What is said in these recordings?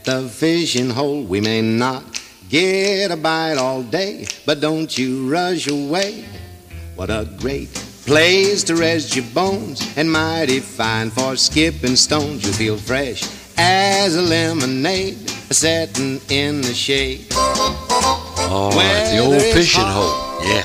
The fishing hole, we may not get a bite all day, but don't you rush away. What a great place to rest your bones, and mighty fine for skipping stones. You feel fresh as a lemonade, setting in the shade. All right, the old fishing hole, yeah.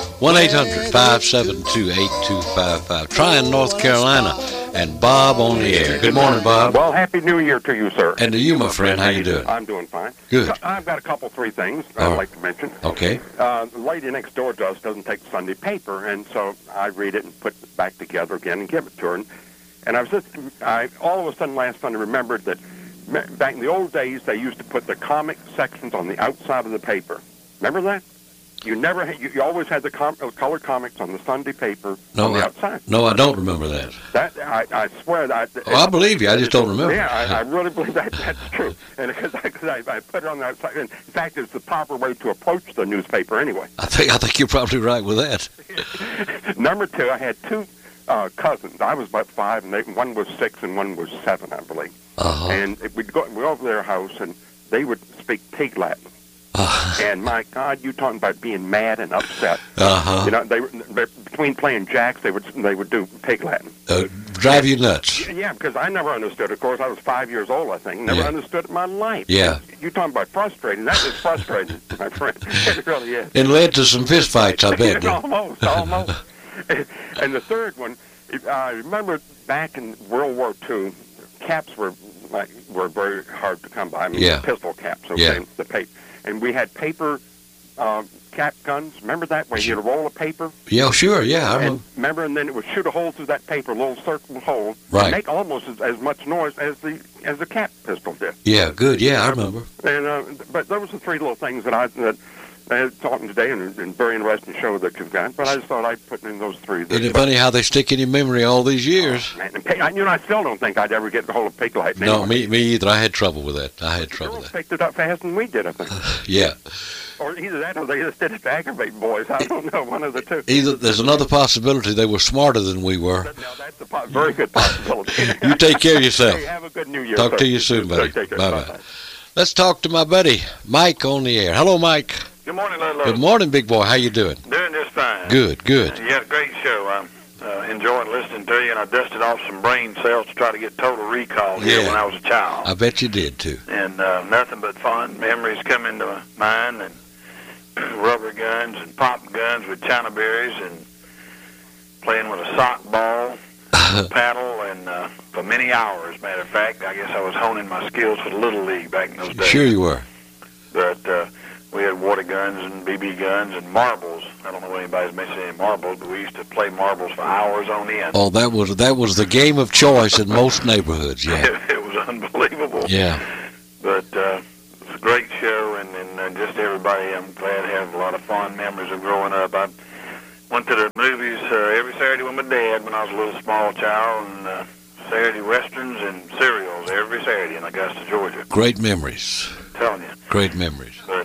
1-800-572-8255. Tryon, North Carolina, and Bob on the air. Good morning, Bob. Well, Happy New Year to you, sir. And to you, my friend. How you doing? I'm doing fine. Good. I've got three things I'd like to mention. Okay. The lady next door to us doesn't take the Sunday paper, and so I read it and put it back together again and give it to her. And I all of a sudden last Sunday remembered that back in the old days they used to put the comic sections on the outside of the paper. Remember that? You always had the color comics on the Sunday paper on the outside. No, I don't remember that. I swear that. I believe you. I just don't remember. Yeah, I really believe that's true. And because I put it on the outside. In fact, it's the proper way to approach the newspaper anyway. I think you're probably right with that. Number two, I had two cousins. I was about 5, and one was 6, and one was 7, I believe. Uh-huh. And we'd go over to their house, and they would speak Pig Latin. And my God, you talking about being mad and upset? Uh-huh. You know, they between playing jacks, they would do Pig Latin. Drive you nuts. Yeah, because I never understood. Of course, I was 5 years old. I think never understood it in my life. Yeah. You talking about frustrating? That is frustrating, my friend. It really is. It led to some fist fights, I bet. almost. And the third one, I remember back in World War II, caps were very hard to come by. I mean, pistol caps. Okay, the paper. And we had paper cap guns. Remember that, where you had a roll of paper? Yeah, sure, yeah. And then it would shoot a hole through that paper, a little circle hole, right. And make almost as much noise as the cap pistol did. Yeah, good. Yeah, I remember. And but those are three little things that I talking today, and very interesting show that you've got. But I just thought I'd put in those three. Isn't it funny how they stick in your memory all these years? Oh, man. I still don't think I'd ever get a hold of Pig Latin. No, me either. I had trouble with that. Girls picked it up faster than we did, I think. Yeah. Or either that, or they just did it to aggravate boys. I don't know, one of the two. There's another possibility they were smarter than we were. No, that's a very good possibility. You take care of yourself. Hey, have a good New Year. Talk to you soon, buddy. Bye-bye. Let's talk to my buddy, Mike, on the air. Hello, Mike. Good morning, Ludlow. Good morning, big boy. How you doing? Doing just fine. Good. You had a great show. I'm enjoying listening to you, and I dusted off some brain cells to try to get total recall here when I was a child. I bet you did, too. And nothing but fond memories come into mind, and rubber guns and pop guns with China berries, and playing with a sock ball, paddle, and for many hours, matter of fact. I guess I was honing my skills for the Little League back in those days. Sure you were. But we had water guns and BB guns and marbles. I don't know if anybody's mentioned any marbles, but we used to play marbles for hours on end. Oh, that was the game of choice in most neighborhoods, yeah. It was unbelievable. Yeah. But it was a great show, and just everybody, I'm glad to have a lot of fond memories of growing up. I went to the movies every Saturday with my dad when I was a little small child, and Saturday westerns and serials every Saturday in Augusta, Georgia. Great memories. I'm telling you. Great memories. But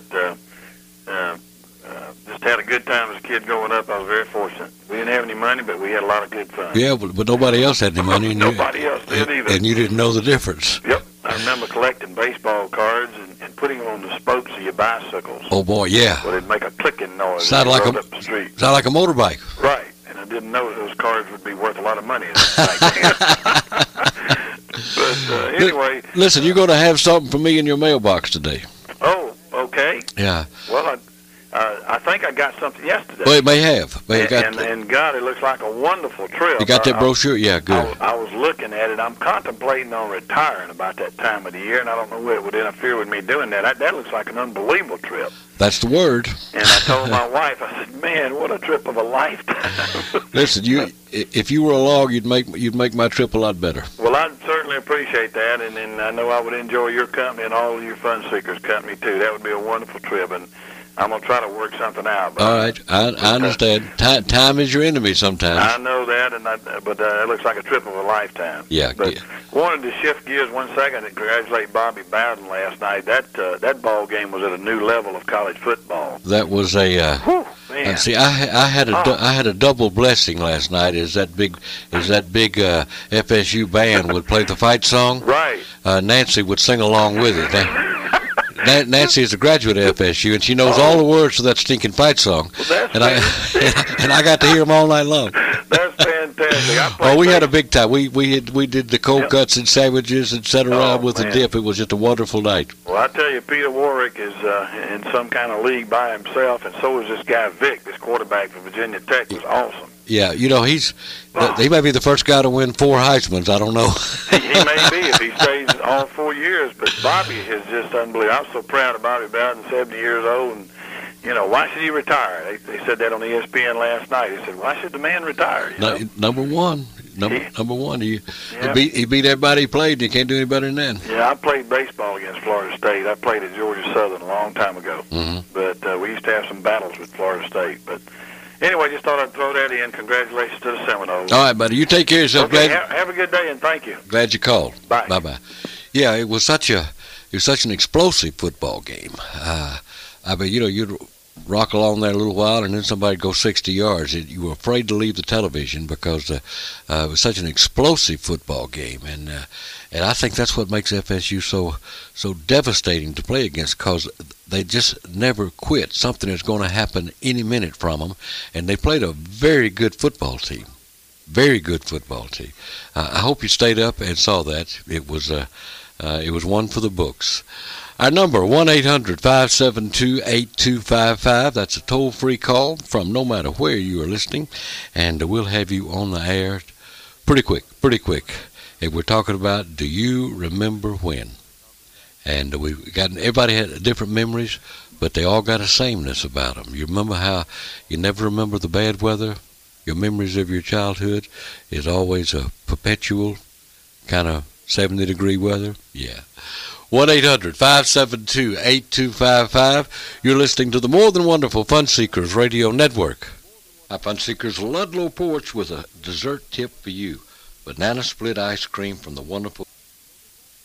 just had a good time as a kid growing up. I was very fortunate. We didn't have any money, but we had a lot of good fun. Yeah, but nobody else had any money. And nobody else did either. And you didn't know the difference. Yep. I remember collecting baseball cards and putting them on the spokes of your bicycles. Oh, boy, yeah. Well, it'd make a clicking noise sound like up the street. Sound like a motorbike. Right. And I didn't know those cards would be worth a lot of money back then. But anyway. Listen, you're going to have something for me in your mailbox today. Oh, okay. Yeah. Well, I think I got something yesterday. Well, it may have. And God, it looks like a wonderful trip. You got that brochure? Yeah, good. I was looking at it. I'm contemplating on retiring about that time of the year, and I don't know whether it would interfere with me doing that. That looks like an unbelievable trip. That's the word. And I told my wife, I said, man, what a trip of a lifetime. Listen, if you were along, you'd make my trip a lot better. Well, I'd certainly appreciate that, and I know I would enjoy your company and all of your Fun Seekers company, too. That would be a wonderful trip, and I'm going to try to work something out. All right. I understand. Time is your enemy sometimes. I know that, but it looks like a trip of a lifetime. Yeah. But wanted to shift gears 1 second and congratulate Bobby Bowden last night. That ball game was at a new level of college football. That was man, man. See, I had a double blessing last night. Is that big FSU band would play the fight song. Right. Nancy would sing along with it. Nancy is a graduate of FSU, and she knows all the words to that stinking fight song. Well, and I got to hear them all night long. That's fantastic. We had a big time. We did the cold cuts and sandwiches and sat around with the dip. It was just a wonderful night. Well, I tell you, Peter Warwick is in some kind of league by himself, and so is this guy Vic, this quarterback from Virginia Tech, was awesome. Yeah, he may be the first guy to win 4 Heismans. I don't know. He may be if he stays all 4 years, but Bobby is just unbelievable. I'm so proud of Bobby Bowden, 70 years old, and why should he retire? They said that on ESPN last night. He said, why should the man retire? Number one. He beat everybody he played, and he can't do any better than that. Yeah, I played baseball against Florida State. I played at Georgia Southern a long time ago. Mm-hmm. But we used to have some battles with Florida State. But anyway, just thought I'd throw that in. Congratulations to the Seminoles. All right, buddy. You take care of yourself. Okay, have a good day, and thank you. Glad you called. Bye. Bye-bye. Yeah, it was such an explosive football game. You'd rock along there a little while, and then somebody'd go 60 yards. You were afraid to leave the television because it was such an explosive football game, and I think that's what makes FSU so devastating to play against, because they just never quit. Something is going to happen any minute from them, and they played a very good football team. Very good football team. I hope you stayed up and saw that. It was one for the books. Our number, 1-800-572-8255. That's a toll-free call from no matter where you are listening, and we'll have you on the air pretty quick. And we're talking about, do you remember when? And everybody had different memories, but they all got a sameness about them. You remember how you never remember the bad weather? Your memories of your childhood is always a perpetual kind of 70-degree weather? Yeah. 1-800-572-8255. You're listening to the More Than Wonderful Fun Seekers Radio Network. Our Fun Seekers Ludlow Porch with a dessert tip for you. Banana split ice cream from the wonderful